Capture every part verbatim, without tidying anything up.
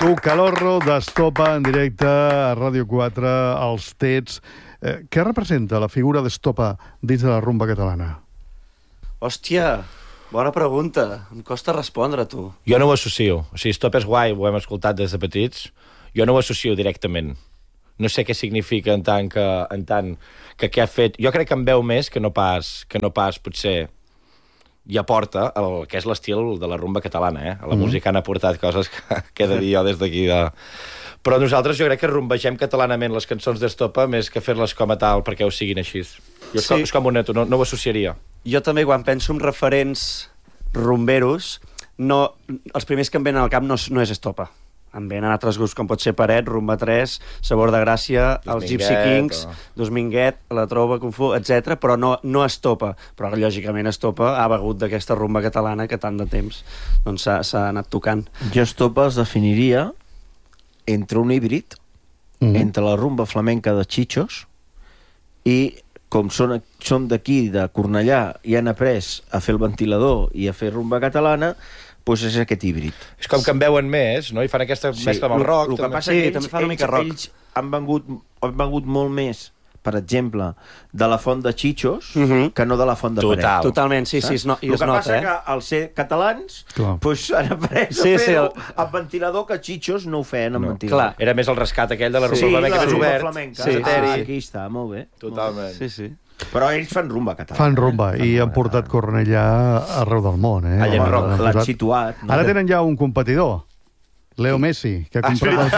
Tu, Calorro, d'Estopa, en directe a Ràdio quatre, als Tets. Eh, què representa la figura d'Estopa dins de la rumba catalana? Hòstia, bona pregunta. Em costa respondre, tu. Jo no ho associo. O sigui, Estopa és guai, ho hem escoltat des de petits. Jo no ho associo directament. No sé què significa en tant que, en tant que què ha fet. Jo crec que em veu més que no pas, que no pas potser i aporta el que és l'estil de la rumba catalana, eh? A la mm. música han aportat coses que, que he de dir jo des d'aquí. De... Però nosaltres jo crec que rumbegem catalanament les cançons d'Estopa més que fer-les com a tal perquè ho siguin així. Jo és, sí. com, és com un neto, no, no ho associaria. Jo també, quan penso en referents rumberos, no, els primers que em venen al cap no, no és Estopa. Em venen altres grups com pot ser Paret, Rumba tres, Sabor de Gràcia, els Gypsy Kings, o... Dosminguet, La Trova, Kung Fu, etcètera, però no, no Estopa. Però, lògicament, Estopa ha begut d'aquesta rumba catalana que tant de temps doncs, s'ha anat tocant. Jo Estopa es definiria entre un híbrid, mm. entre la rumba flamenca de Chichos i, com són, són d'aquí, de Cornellà, i han après a fer el ventilador i a fer rumba catalana, doncs és aquest híbrid. És com que en veuen més, no? I fan aquesta sí, mescla amb el rock. El que també. passa sí, que ells, també fan una mica ells, rock. ells han vengut, han vengut molt més, per exemple, de la font de Chichos uh -huh. que no de la font de Total. Paret. Totalment, sí, sí, es no, i el es que nota, passa eh? que al ser catalans doncs han après sí, a fer-ho sí, el... amb ventilador, que Chichos no ho feien amb no. ventilador. Clar. Era més el rescat aquell de la rumba sí, flamenca la més rumba obert. flamenca. Sí, ah, aquí està, molt bé. Totalment. Sí, sí. Però ells fan rumba catalana. Fan rumba, eh? i han portat Cornellà arreu del món. Eh? A Llenroc. L'han situat. No? Ara tenen ja un competidor, Leo Messi, que ha comprat el,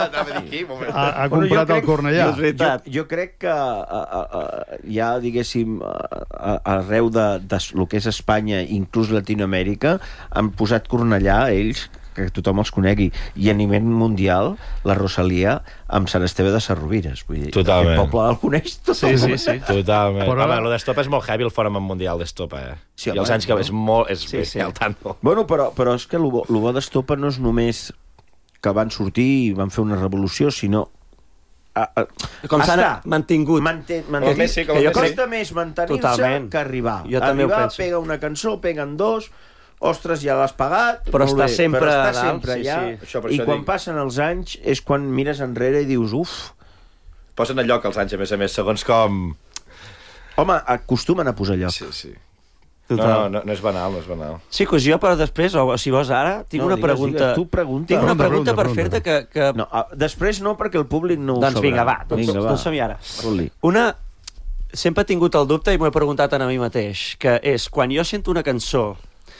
ha, ha bueno, comprat el Cornellà. Jo, jo crec que uh, uh, uh, ja, diguéssim, uh, uh, arreu de, de lo que és Espanya, inclús Latinoamèrica, han posat Cornellà, ells, que tothom els conegui, i a nivell mundial, la Rosalia amb Sant Esteve de Sarrovires. Vull dir, totalment. El poble el coneix tothom. Sí, sí, sí. Totalment. Però... Home, el d'Estopa és molt heavy, el Fòrum Mundial d'Estopa, eh? Sí, I els home, anys que no? és molt... És, sí, sí. Al tanto. Bueno, però, però és que el bo, el bo d'Estopa no és només que van sortir i van fer una revolució, sinó... A, a, com s'han mantingut. Manté, manté, manté, sí, que jo costa més mantenir-se que arribar. Jo també arribar, ho penso. pega una cançó, peguen dos... Ostres, ja l'has pagat, però està bé, sempre però està a dalt, sempre sí, allà. sí. Això, per I això quan dic. passen els anys és quan mires enrere i dius, uf... Posen a lloc els anys, a més a més, segons com... Home, acostumen a posar lloc. Sí, sí. No, no, no, no és banal, no és banal. Xicos, jo però després, o si vols ara, tinc No, una digues, pregunta... digues, tu pregunta. Tinc una Pregunta, pregunta per pregunta, fer-te que... que... No, a, després no, perquè el públic no ho doncs sabrà. vinga, va, doncs, Vinga, va. doncs som-hi ara. Fot-li. Una... Sempre he tingut el dubte i m'ho he preguntat a mi mateix, que és, quan jo sento una cançó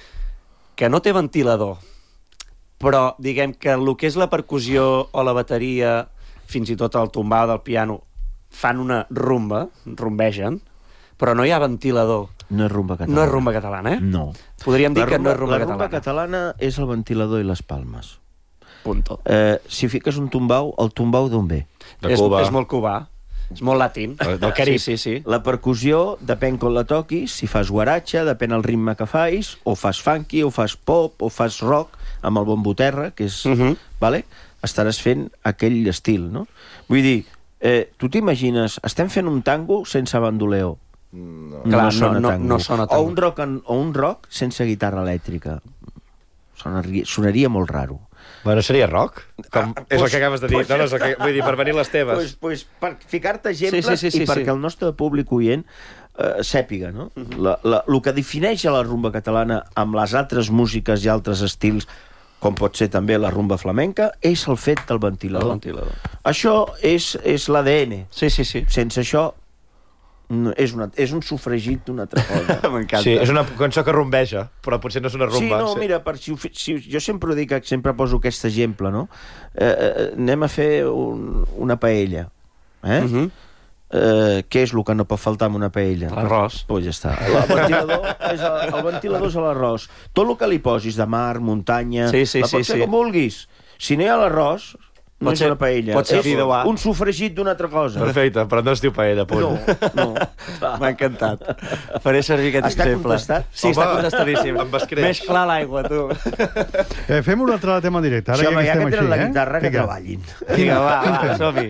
que no té ventilador, però diguem que el que és la percussió o la bateria, fins i tot el tombau del piano, fan una rumba, rumbegen, però no hi ha ventilador. No és rumba catalana. No és rumba catalana, eh? No. Podríem dir la que rumba, no és rumba la catalana. rumba catalana és el ventilador i les palmes. Punto. Eh, si fiques un tombau, el tombau d'on ve? De és, Cuba. és molt cubà. És molt latín. Del Carib. Sí, sí, sí. La percussió depèn com la toquis, si fas guaratxa, depèn el ritme que fais, o fas funky, o fas pop, o fas rock, amb el bombo terra, que és... Uh -huh. Vale? Estaràs fent aquell estil, no? Vull dir, eh, tu t'imagines, estem fent un tango sense bandoleo. No. Clar, no, sona no, tango. no sona tango. O un rock, en, o un rock sense guitarra elèctrica. Sonaria, sonaria molt raro. Bueno, seria rock? Com, Ah, és pues, el que acabes de dir. pues, no, no, és el que, vull dir, per venir les teves. Pues, pues, per ficar-te exemples Sí, sí, sí, sí, i perquè sí. el nostre públic oient eh, sàpiga, no? Uh -huh. la, la, el que defineix a la rumba catalana amb les altres músiques i altres estils, com pot ser també la rumba flamenca, és el fet del ventilador. El ventilador. Això és, és l'A D N. Sí, sí, sí. Sense això no, és, una, és un sofregit d'una altra cosa. M'encanta. Sí, és una cançó que rumbeja, però potser no és una rumba. Sí, no, mira, per, si, ho fi- si, jo sempre ho dic, que sempre poso aquest exemple, no? Eh, eh, anem a fer un, una paella, eh? Uh -huh. eh, què és el que no pot faltar en una paella? L'arròs. Pues ja està. El ventilador és, el, el ventilador és l'arròs. Tot el que li posis de mar, muntanya... Sí, sí, la sí, pots fer sí. com vulguis. Si no hi ha l'arròs, no Pot és ser- una paella. pot ser és fideuà. un sofregit d'una altra cosa. Perfecte, però no es diu paella, punt. No, no. M'ha encantat. Faré servir aquest Està exemple. contestat? Sí, està Home, contestadíssim. em vas creix. Més clar l'aigua, tu. Eh, fem un altre tema en directe. Ara Sí, home, que ja estem que tenen així, la eh? guitarra, que Vinga. treballin. Vinga, va, va, som-hi.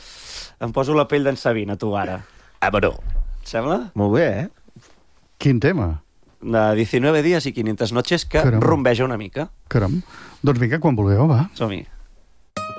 Em poso la pell d'en Sabina, tu, ara. Ah, però... Et sembla? Molt bé, eh? Quin tema? De diecinueve días y quinientas noches, que Caram. rumbeja una mica. Caram. Doncs vinga, quan vulgueu, va. Som-hi.